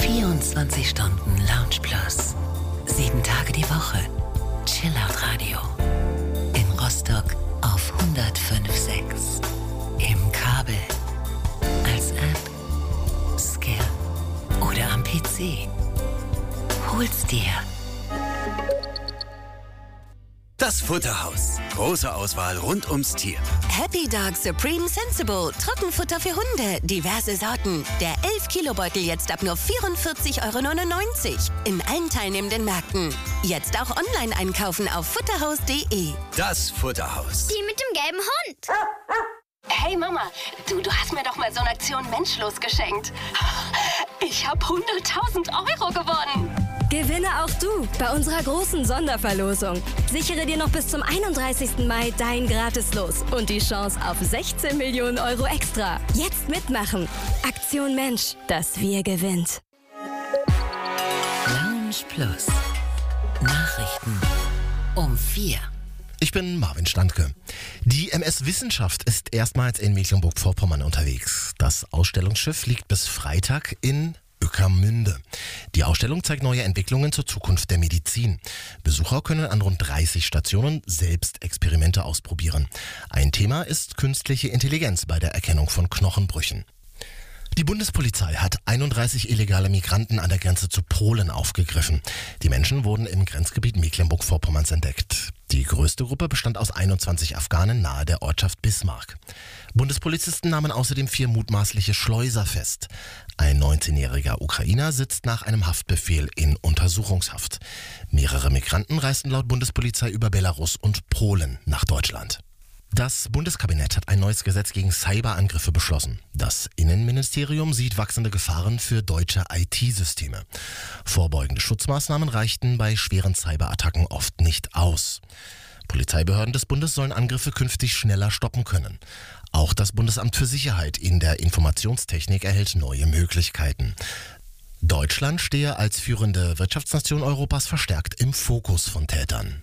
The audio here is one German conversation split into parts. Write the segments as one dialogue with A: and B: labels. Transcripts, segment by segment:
A: 24 Stunden Lounge Plus. 7 Tage die Woche. Chillout Radio. In Rostock auf 105.6. Im Kabel. Als App. Skill. Oder am PC. Hol's dir.
B: Das Futterhaus. Große Auswahl rund ums Tier.
C: Happy Dog Supreme Sensible. Trockenfutter für Hunde. Diverse Sorten. Der 11-Kilo-Beutel jetzt ab nur 44,99 € in allen teilnehmenden Märkten. Jetzt auch online einkaufen auf futterhaus.de.
B: Das Futterhaus.
D: Die mit dem gelben Hund.
E: Hey Mama, du hast mir doch mal so eine Aktion Menschlos geschenkt. Ich habe 100.000 € gewonnen.
F: Gewinne auch du bei unserer großen Sonderverlosung. Sichere dir noch bis zum 31. Mai dein Gratislos und die Chance auf 16 Millionen € extra. Jetzt mitmachen. Aktion Mensch, das Wir gewinnt.
A: Lounge Plus. Nachrichten um 4.
G: Ich bin Marvin Standke. Die MS Wissenschaft ist erstmals in Mecklenburg-Vorpommern unterwegs. Das Ausstellungsschiff liegt bis Freitag in Ueckermünde. Die Ausstellung zeigt neue Entwicklungen zur Zukunft der Medizin. Besucher können an rund 30 Stationen selbst Experimente ausprobieren. Ein Thema ist künstliche Intelligenz bei der Erkennung von Knochenbrüchen. Die Bundespolizei hat 31 illegale Migranten an der Grenze zu Polen aufgegriffen. Die Menschen wurden im Grenzgebiet Mecklenburg-Vorpommerns entdeckt. Die größte Gruppe bestand aus 21 Afghanen nahe der Ortschaft Bismarck. Bundespolizisten nahmen außerdem 4 mutmaßliche Schleuser fest. Ein 19-jähriger Ukrainer sitzt nach einem Haftbefehl in Untersuchungshaft. Mehrere Migranten reisten laut Bundespolizei über Belarus und Polen nach Deutschland. Das Bundeskabinett hat ein neues Gesetz gegen Cyberangriffe beschlossen. Das Innenministerium sieht wachsende Gefahren für deutsche IT-Systeme. Vorbeugende Schutzmaßnahmen reichten bei schweren Cyberattacken oft nicht aus. Polizeibehörden des Bundes sollen Angriffe künftig schneller stoppen können. Auch das Bundesamt für Sicherheit in der Informationstechnik erhält neue Möglichkeiten. Deutschland stehe als führende Wirtschaftsnation Europas verstärkt im Fokus von Tätern.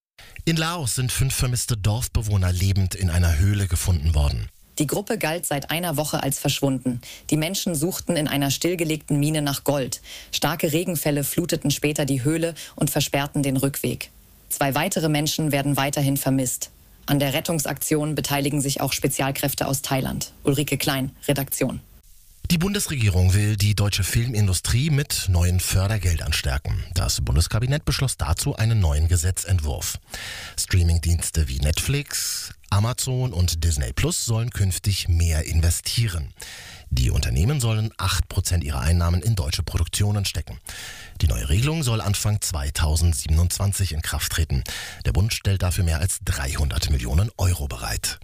G: In Laos sind 5 vermisste Dorfbewohner lebend in einer Höhle gefunden worden.
H: Die Gruppe galt seit einer Woche als verschwunden. Die Menschen suchten in einer stillgelegten Mine nach Gold. Starke Regenfälle fluteten später die Höhle und versperrten den Rückweg. 2 weitere Menschen werden weiterhin vermisst. An der Rettungsaktion beteiligen sich auch Spezialkräfte aus Thailand. Ulrike Klein, Redaktion.
G: Die Bundesregierung will die deutsche Filmindustrie mit neuen Fördergeldern stärken. Das Bundeskabinett beschloss dazu einen neuen Gesetzentwurf. Streamingdienste wie Netflix, Amazon und Disney Plus sollen künftig mehr investieren. Die Unternehmen sollen 8% ihrer Einnahmen in deutsche Produktionen stecken. Die neue Regelung soll Anfang 2027 in Kraft treten. Der Bund stellt dafür mehr als 300 Millionen € bereit.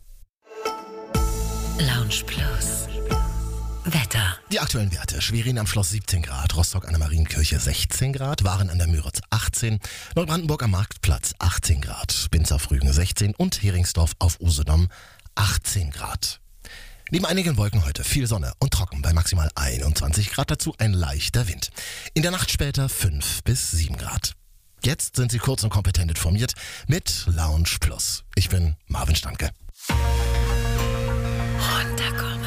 A: Lounge Plus. Wetter.
G: Die aktuellen Werte: Schwerin am Schloss 17 Grad, Rostock an der Marienkirche 16 Grad, Waren an der Müritz 18, Neubrandenburg am Marktplatz 18 Grad, Binz auf Rügen 16 und Heringsdorf auf Usedom 18 Grad. Neben einigen Wolken heute viel Sonne und trocken bei maximal 21 Grad, dazu ein leichter Wind. In der Nacht später 5 bis 7 Grad. Jetzt sind Sie kurz und kompetent informiert mit Lounge Plus. Ich bin Marvin Standke.
A: Runterkommen.